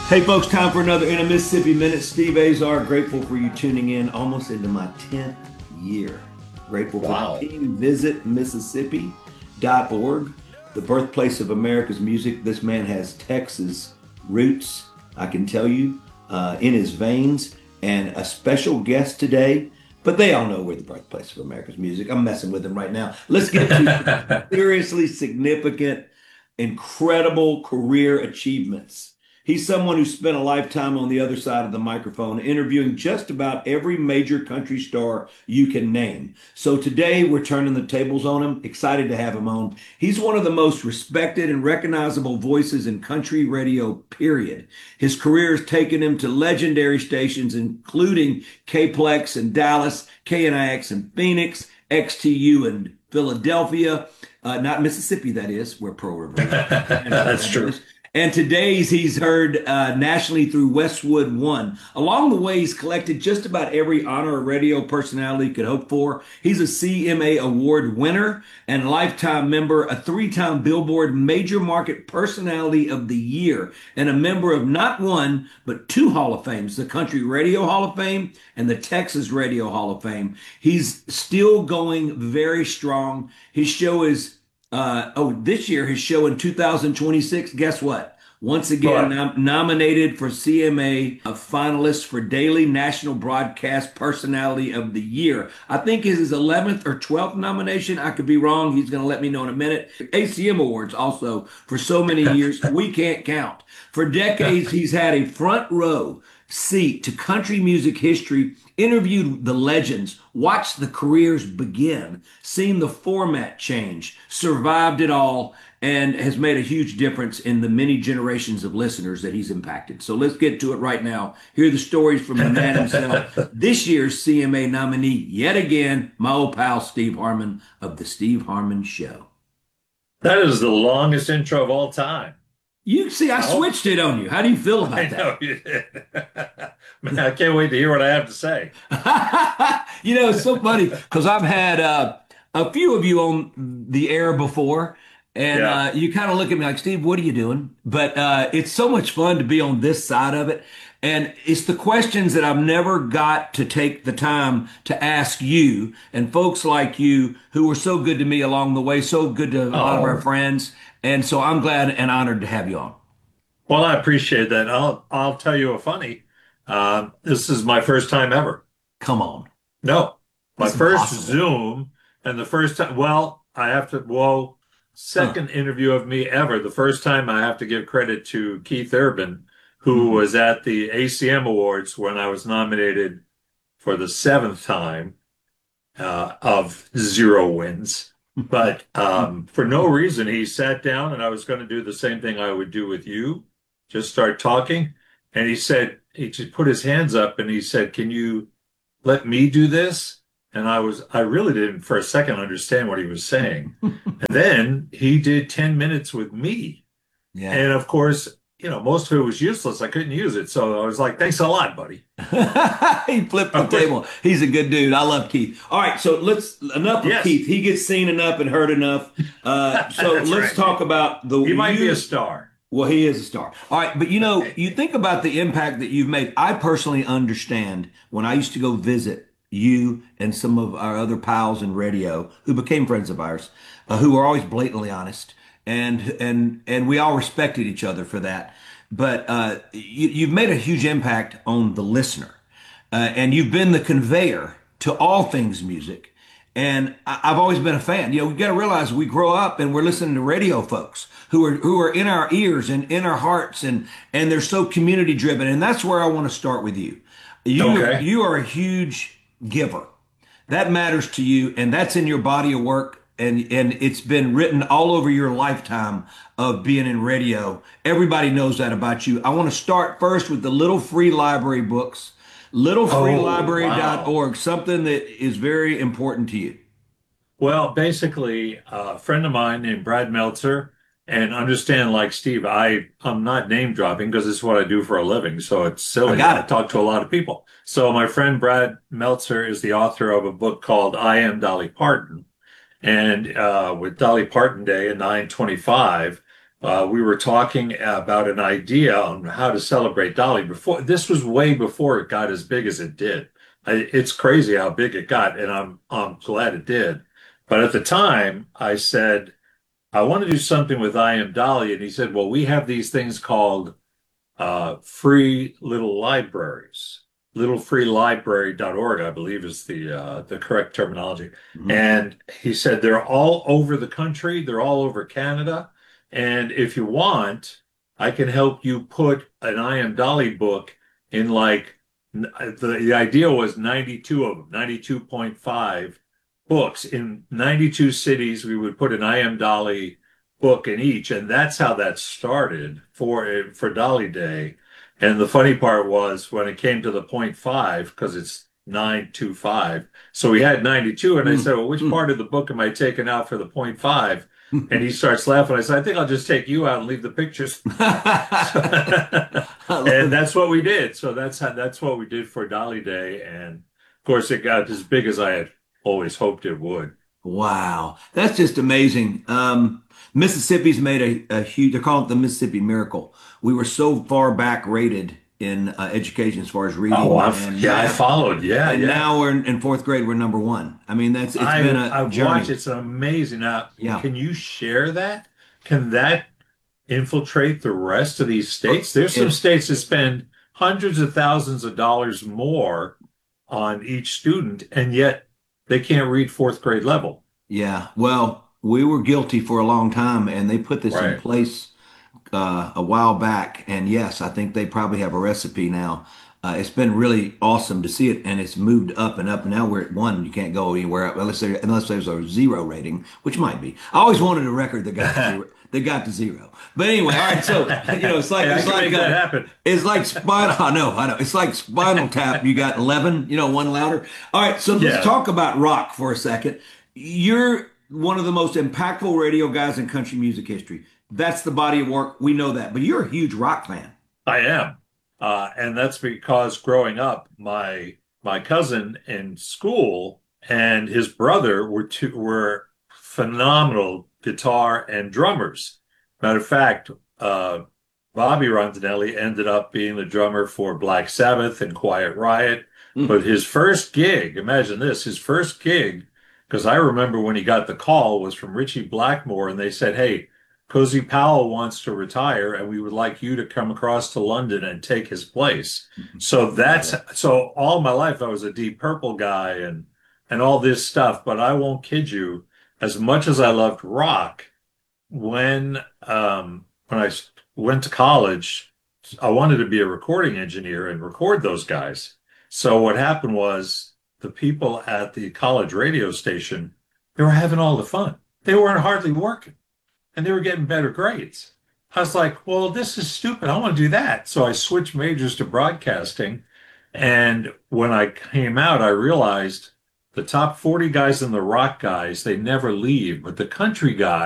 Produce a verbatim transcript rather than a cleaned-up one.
Hey folks, time for another In a Mississippi Minute. Steve Azar, grateful for you tuning in almost into my tenth year. Grateful for Wow. the team. Visit Mississippi dot org, the birthplace of America's music. This man has Texas roots, I can tell you, uh, in his veins. And a special guest today, but they all know we're the birthplace of America's music. I'm messing with them right now. Let's get to seriously significant, incredible career achievements. He's someone who spent a lifetime on the other side of the microphone, interviewing just about every major country star you can name. So today we're turning the tables on him. Excited to have him on. He's one of the most respected and recognizable voices in country radio, period. His career has taken him to legendary stations, including K-Plex in Dallas, K N I X in Phoenix, X T U in Philadelphia, uh, not Mississippi, that is, where Pearl River That's true. is. And today's he's heard uh, nationally through Westwood One. Along the way, he's collected just about every honor a radio personality could hope for. He's a C M A award winner and lifetime member, a three-time Billboard Major Market Personality of the Year, and a member of not one, but two Hall of Fames, the Country Radio Hall of Fame and the Texas Radio Hall of Fame. He's still going very strong. His show is uh, oh, this year, his show in two thousand twenty-six, guess what? Once again, But nom- nominated for C M A, a finalist for Daily National Broadcast Personality of the Year. I think it's his eleventh or twelfth nomination. I could be wrong. He's going to let me know in a minute. A C M Awards also for so many years, we can't count. For decades, he's had a front row seat to country music history, interviewed the legends, watched the careers begin, seen the format change, survived it all, and has made a huge difference in the many generations of listeners that he's impacted. So let's get to it right now. Hear the stories from the man himself. This year's C M A nominee, yet again, my old pal Steve Harmon of The Steve Harmon Show. that is the longest intro of all time. You see, I Oh, switched it on you. How do you feel I about that? know you did. Man, I can't wait to hear what I have to say. You know, it's so funny because I've had uh, a few of you on the air before, and Yeah. uh, you kind of look at me like, Steve, what are you doing? But uh, it's so much fun to be on this side of it. And it's the questions that I've never got to take the time to ask you and folks like you who were so good to me along the way, so good to a lot of our Oh, friends. And so I'm glad and honored to have you on. well, I appreciate that. I'll I'll tell you a funny. Um, this is my first time ever. Come on. No, my That's first impossible. Zoom and the first time. Well, I have to. Well, Huh. second interview of me ever. The first time I have to give credit to Keith Urban, who Mhm. was at the A C M Awards when I was nominated for the seventh time uh, of zero wins. But um, for no reason, he sat down and I was going to do the same thing I would do with you, just start talking. And he said, he just put his hands up and he said, "Can you let me do this?" And I was, I really didn't for a second understand what he was saying. And then he did ten minutes with me. Yeah. And of course, you know, most of it was useless. I couldn't use it. So I was like, "Thanks a lot, buddy." He flipped the Of course, table. He's a good dude. I love Keith. All right, so let's enough of yes, Keith. He gets seen enough and heard enough. Uh, so that's let's right. talk about the He might be a you. star. Well, he is a star. All right, but you know, you think about the impact that you've made. I personally understand when I used to go visit you and some of our other pals in radio who became friends of ours, uh, who were always blatantly honest, and and and we all respected each other for that. But uh, you, you've made a huge impact on the listener, uh, and you've been the conveyor to all things music. And I, I've always been a fan. You know, we got to realize we grow up and we're listening to radio folks who are who are in our ears and in our hearts, and and they're so community driven. And that's where I want to start with you. You Okay. you are a huge giver. That matters to you, and that's in your body of work. And, and it's been written all over your lifetime of being in radio. Everybody knows that about you. I want to start first with the Little Free Library books, little free Oh, library dot wow. org, something that is very important to you. Well, basically, uh, a friend of mine named Brad Meltzer, and understand, like Steve, I I'm not name dropping because it's what I do for a living, so it's I silly. got I it. talk to a lot of people. So my friend Brad Meltzer is the author of a book called I Am Dolly Parton. And uh, with Dolly Parton Day in nine twenty-five, uh, we were talking about an idea on how to celebrate Dolly before. This was way before it got as big as it did. I, it's crazy how big it got, and I'm I'm glad it did. But at the time, I said, I want to do something with I Am Dolly, and he said, well, we have these things called uh, free little libraries. little free library dot org, I believe, is the uh, the correct terminology. Mhm. And he said they're all over the country, they're all over Canada. And if you want, I can help you put an I Am Dolly book in like the, the idea was ninety-two of them, ninety-two point five books in ninety-two cities. We would put an I Am Dolly book in each, and that's how that started for for Dolly Day. And the funny part was when it came to the point five, because it's nine two five. So we had ninety-two, and I said, well, which part of the book am I taking out for the point five? And he starts laughing. I said, I think I'll just take you out and leave the pictures. And that's what we did. So that's how, that's what we did for Dolly Day. And of course, it got as big as I had always hoped it would. Wow, that's just amazing. Um, Mississippi's made a, a huge, they're calling it the Mississippi Miracle. We were so far back rated in uh, education as far as reading. Oh, I've, and yeah, I math. followed. Yeah, And yeah. now we're in, in fourth grade, we're number one. I mean, that's, it's I, been a I've journey. watched. It's amazing. Now, Yeah. can you share that? Can that infiltrate the rest of these states? There's some It- states that spend hundreds of thousands of dollars more on each student, and yet they can't read fourth grade level. Yeah. Well, we were guilty for a long time, and they put this in Right. place uh, a while back. And yes, I think they probably have a recipe now. Uh, it's been really awesome to see it, and it's moved up and up. And now we're at one. You can't go anywhere unless there, unless there's a zero rating, which might be. I always wanted a record that got to zero, that got to zero. But anyway, all right. So you know, it's like Hey, I it's can like make that uh, happen. it's like spinal. I know, I know. It's like Spinal Tap. You got eleven. You know, one louder. All right. So let's Yeah. talk about rock for a second. You're one of the most impactful radio guys in country music history. That's the body of work. We know that. But you're a huge rock fan. I am. Uh, and that's because growing up, my my cousin in school and his brother were two were phenomenal guitar and drummers. Matter of fact, uh, Bobby Rondinelli ended up being the drummer for Black Sabbath and Quiet Riot. Mm. But his first gig, imagine this, his first gig, because I remember when he got the call, was from Richie Blackmore, and they said, hey, Cozy Powell wants to retire, and we would like you to come across to London and take his place. So that's so all my life I was a Deep Purple guy and and all this stuff. But I won't kid you, as much as I loved rock, when um, when I went to college, I wanted to be a recording engineer and record those guys. So what happened was the people at the college radio station, they were having all the fun. They weren't hardly working. And they were getting better grades. I was like, well, this is stupid. I want to do that. So I switched majors to broadcasting. And when I came out, I realized the top forty guys and the rock guys, they never leave. But the country guys,